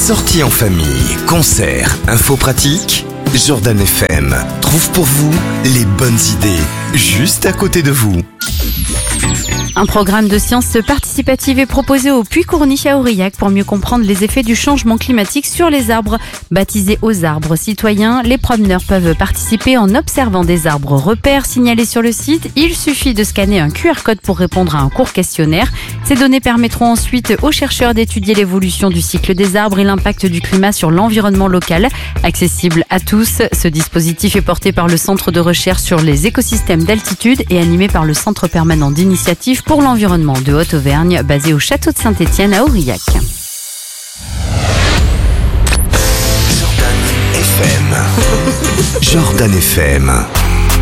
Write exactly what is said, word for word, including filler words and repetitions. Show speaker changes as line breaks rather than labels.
Sorties en famille, concerts, infos pratiques, Jordan F M trouve pour vous les bonnes idées, juste à côté de vous.
Un programme de sciences participatives est proposé au Puy-Courny à Aurillac pour mieux comprendre les effets du changement climatique sur les arbres. Baptisé aux arbres citoyens, les promeneurs peuvent participer en observant des arbres repères signalés sur le site. Il suffit de scanner un Q R code pour répondre à un court questionnaire. Ces données permettront ensuite aux chercheurs d'étudier l'évolution du cycle des arbres et l'impact du climat sur l'environnement local. Accessible à tous, ce dispositif est porté par le Centre de recherche sur les écosystèmes d'altitude et animé par le Centre permanent d'initiative pour l'environnement de Haute-Auvergne, basé au château de Saint-Étienne à Aurillac.
Jordan F M. Jordan F M.